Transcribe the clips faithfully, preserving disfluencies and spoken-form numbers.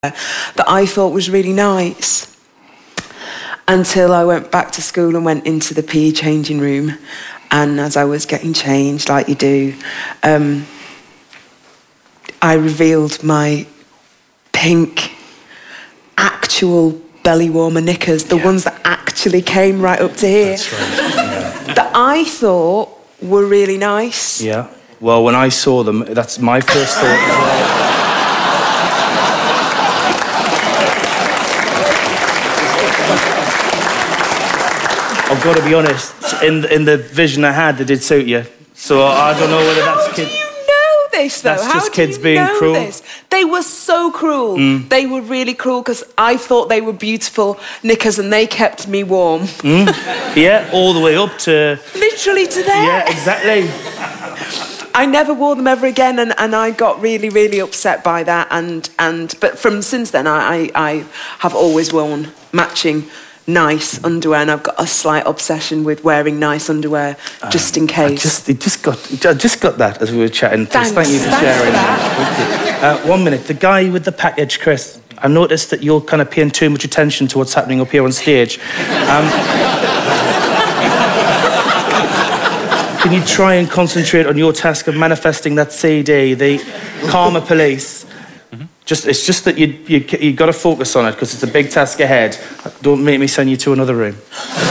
that I thought was really nice until I went back to school and went into the P E changing room, and as I was getting changed like you do, um, I revealed my pink actual belly warmer knickers, the yeah. ones that actually came right up to here. That's right. Yeah. That I thought were really nice. Yeah. Well, when I saw them, that's my first thought. I've got to be honest, in, in the vision I had, they did suit you. So I don't know whether that's... How do you know this, though? That's How just do kids you being know cruel. This? They were so cruel. Mm. They were really cruel because I thought they were beautiful knickers and they kept me warm. Mm. Yeah, all the way up to... Literally to there. Yeah, exactly. I never wore them ever again, and, and I got really, really upset by that. And, and but from since then, I, I, I have always worn matching nice underwear, and I've got a slight obsession with wearing nice underwear just in case. I just, it just got, I just got that as we were chatting. Thanks. Thank you for Thanks sharing for that. that. Uh, one minute, the guy with the package, Chris. I noticed that you're kind of paying too much attention to what's happening up here on stage. Um, can you try and concentrate on your task of manifesting that C D, the Karma Police? Just, it's just that you you you got to focus on it because it's a big task ahead. Don't make me send you to another room.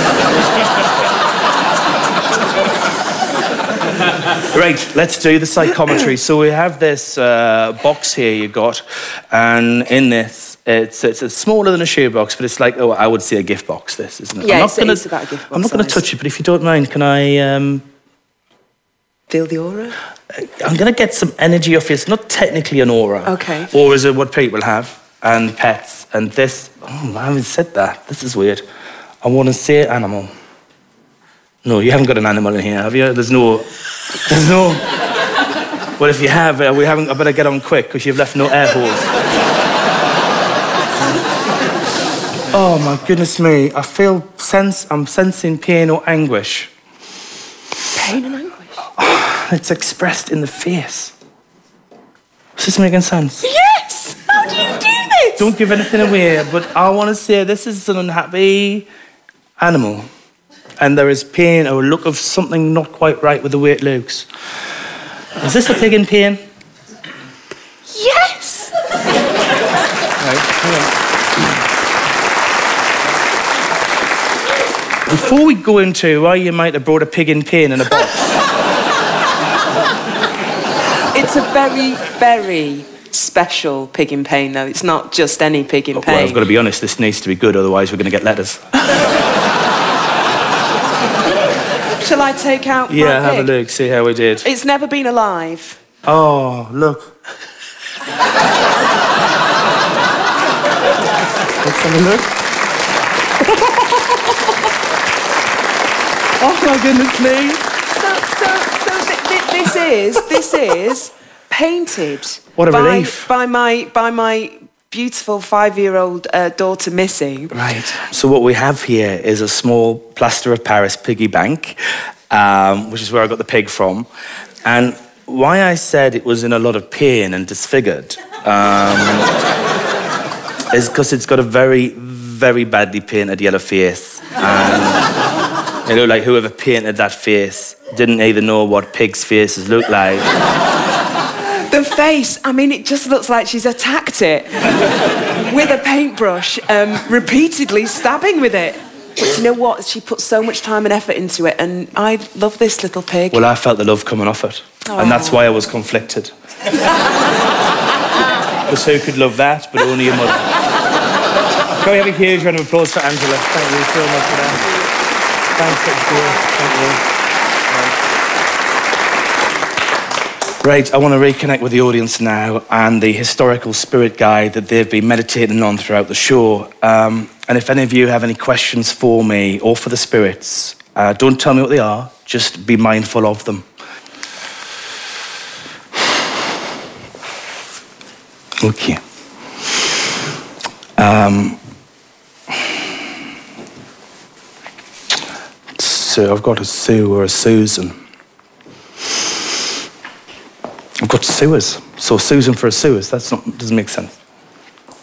Right, let's do the psychometry. So we have this uh, box here you got, and in this, it's it's, it's smaller than a shoebox, but it's like, oh, I would say a gift box. This isn't it? Yeah, I'm not it's, gonna, it's about a gift box. I'm not going to touch it, but if you don't mind, can I? Um, Feel the aura? I'm going to get some energy off you. It's not technically an aura. Okay. Auras are what people have, and pets, and this... Oh, I haven't said that. This is weird. I want to say animal. No, you haven't got an animal in here, have you? There's no... There's no... Well, if you have, uh, we haven't... I better get on quick, because you've left no air holes. Oh, my goodness me. I feel... sense. I'm sensing pain or anguish. Pain and anguish? It's expressed in the face. Is this making sense? Yes! How do you do this? Don't give anything away, but I want to say this is an unhappy animal. And there is pain or a look of something not quite right with the way it looks. Is this a pig in pain? Yes! Right, hang on. Before we go into why you might have brought a pig in pain in a box... It's a very, very special pig in pain, though. It's not just any pig in oh, pain. Well, I've got to be honest, this needs to be good, otherwise we're going to get letters. Shall I take out Yeah, my have pig? a look, see how we did. It's never been alive. Oh, look. Let's have a look. Oh, my goodness me. So, so, so th th this is, this is painted. What a by, relief. By my, by my beautiful five-year-old uh, daughter, Missy. Right. So what we have here is a small plaster of Paris piggy bank, um, which is where I got the pig from. And why I said it was in a lot of pain and disfigured um, is because it's got a very, very badly painted yellow face. And it looked like whoever painted that face didn't either know what pigs' faces look like. The face, I mean, it just looks like she's attacked it with a paintbrush, um, repeatedly stabbing with it. But you know what? She put so much time and effort into it, and I love this little pig. Well, I felt the love coming off it. Oh. And that's why I was conflicted. Because who could love that, but only your mother. Can we have a huge round of applause for Angela? Thank you so much for that. Thanks, thank you. Right, I want to reconnect with the audience now and the historical spirit guide that they've been meditating on throughout the show. Um, and if any of you have any questions for me or for the spirits, uh, don't tell me what they are, just be mindful of them. Okay. Um, so I've got a Sue or a Susan. I've got sewers. So Susan for a sewers, that's not, doesn't make sense.